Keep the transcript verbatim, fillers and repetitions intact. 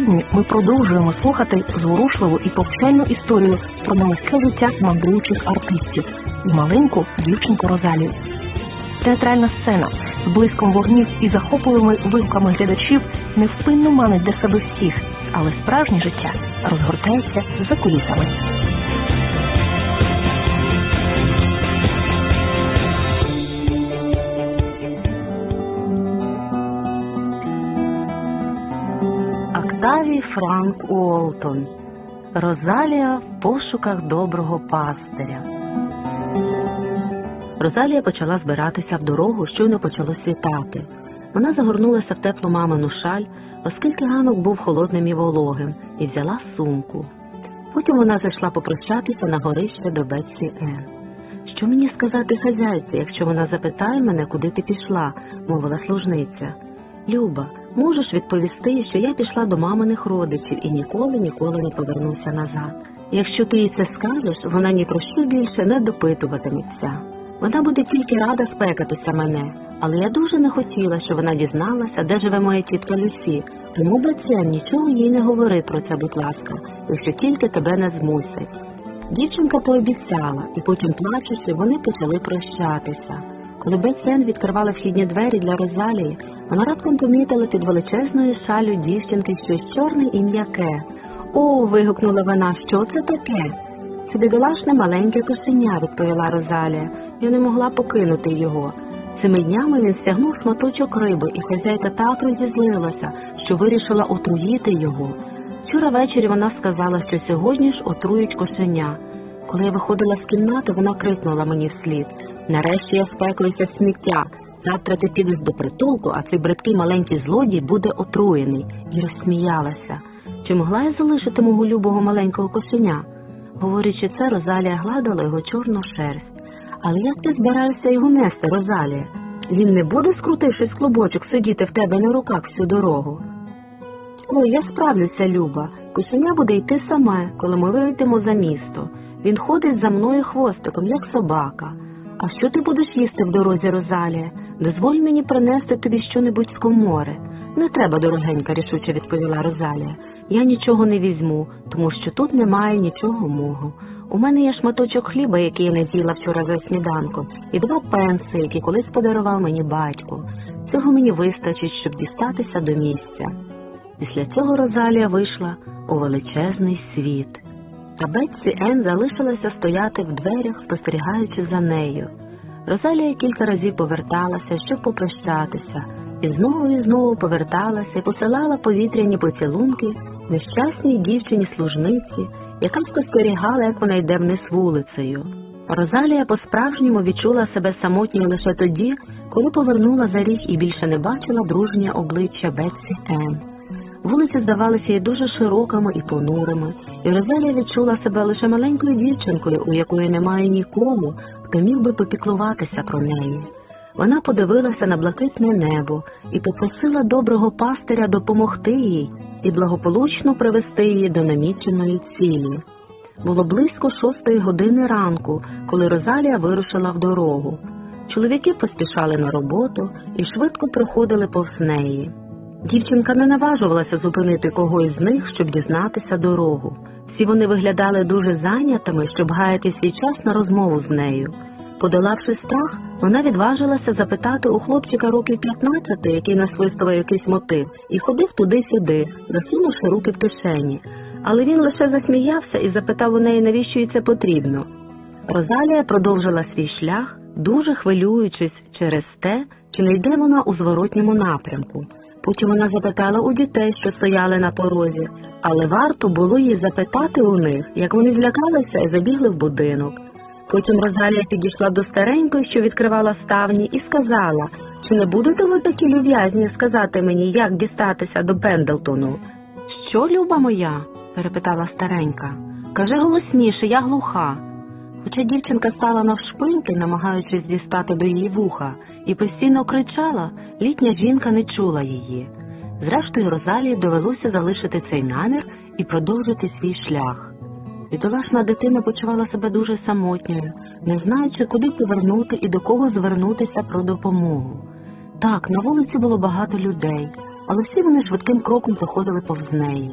Сьогодні ми продовжуємо слухати зворушливу і повчальну історію про нелегке життя мандруючих артистів і маленьку дівчинку Розалію. Театральна сцена з блиском вогнів і захопливими вигуками глядачів невпинно манить для себе всіх, але справжнє життя розгортається за кулісами. Октавій Франк Уолтон. Розалія в пошуках доброго пастиря. Розалія почала збиратися в дорогу, щойно почало світати. Вона загорнулася в теплу мамину шаль, оскільки ранок був холодним і вологим, і взяла сумку. Потім вона зайшла попрощатися на горище до Бетсі Енн. «Що мені сказати хазяйці, якщо вона запитає мене, куди ти пішла?» – мовила служниця. «Люба, можеш відповісти, що я пішла до маминих родичів і ніколи-ніколи не повернуся назад. Якщо ти їй це скажеш, вона ні про що більше не допитуватиметься. Вона буде тільки рада спекатися мене, але я дуже не хотіла, щоб вона дізналася, де живе моя тітка Люсі, тому, Бетсі, нічого їй не говори про це, будь ласка, якщо тільки тебе не змусять». Дівчинка пообіцяла, і потім, плачучи, вони почали прощатися. Коли Бетсі Енн відкривала вхідні двері для Розалії, вона раптом помітила під величезною шаллю дівчинки щось чорне і м'яке. «О!» – вигукнула вона, «що це таке?» «Це бідолашне маленьке кошеня», – відповіла Розалія. «Я не могла покинути його. Цими днями він стягнув шматочок риби, і хазяйка так розізлилася, що вирішила отруїти його. Вчора ввечері вона сказала, що сьогодні ж отрують кошеня. Коли я виходила з кімнати, вона крикнула мені вслід: «Нарешті я спекуюся в сміття. Завтра ти підеш до притулку, а цей бридкий маленький злодій буде отруєний», і розсміялася. Чи могла я залишити мого любого маленького кошеня? Говорячи це, Розалія гладила його чорну шерсть. «Але як ти збираєшся його нести, Розалія? Він не буде, скрутившись в клубочок, сидіти в тебе на руках всю дорогу?» «Ой, я справлюся, Люба. Кошеня буде йти саме, коли ми вийдемо за місто. Він ходить за мною хвостиком, як собака. А що ти будеш їсти в дорозі, Розалія? Дозволь мені принести тобі що-небудь з комори». «Не треба, дорогенька», – рішуче відповіла Розалія. «Я нічого не візьму, тому що тут немає нічого мого. У мене є шматочок хліба, який я не з'їла вчора за сніданком, і два пенси, які колись подарував мені батько. Цього мені вистачить, щоб дістатися до місця». Після цього Розалія вийшла у величезний світ. А Бетсі Енн залишилася стояти в дверях, спостерігаючи за нею. Розалія кілька разів поверталася, щоб попрощатися, і знову і знову поверталася і посилала повітряні поцілунки нещасній дівчині-служниці, яка спостерігала, як вона йде вниз вулицею. Розалія по-справжньому відчула себе самотньою лише тоді, коли повернула за ріг і більше не бачила дружнє обличчя Бетсі Енн. Вулиці здавалися їй дуже широкими і понурими, і Розалія відчула себе лише маленькою дівчинкою, у якої немає нікому, хто міг би попіклуватися про неї. Вона подивилася на блакитне небо і попросила доброго пастиря допомогти їй і благополучно привести її до наміченої цілі. Було близько шостої години ранку, коли Розалія вирушила в дорогу. Чоловіки поспішали на роботу і швидко проходили повз неї. Дівчинка не наважувалася зупинити когось з них, щоб дізнатися дорогу. Всі вони виглядали дуже зайнятими, щоб гаяти свій час на розмову з нею. Подолавши страх, вона відважилася запитати у хлопчика років п'ятнадцяти, який насвистував якийсь мотив, і ходив туди-сюди, засунувши руки в кишені. Але він лише засміявся і запитав у неї, навіщо їй це потрібно. Розалія продовжила свій шлях, дуже хвилюючись через те, чи не йде вона у зворотньому напрямку. Потім вона запитала у дітей, що стояли на порозі, але варто було їй запитати у них, як вони злякалися і забігли в будинок. Потім Розалія підійшла до старенької, що відкривала ставні, і сказала: «Чи не будете ви такі люб'язні сказати мені, як дістатися до Пендлтону?» «Що, люба моя?» – перепитала старенька. «Кажи голосніше, я глуха». Хоча дівчинка стала навшпиньки, намагаючись дістати до її вуха, і постійно кричала, літня жінка не чула її. Зрештою, Розалії довелося залишити цей намір і продовжити свій шлях. Бідолашна дитина почувала себе дуже самотньою, не знаючи, куди повернути і до кого звернутися про допомогу. Так, на вулиці було багато людей, але всі вони швидким кроком проходили повз неї.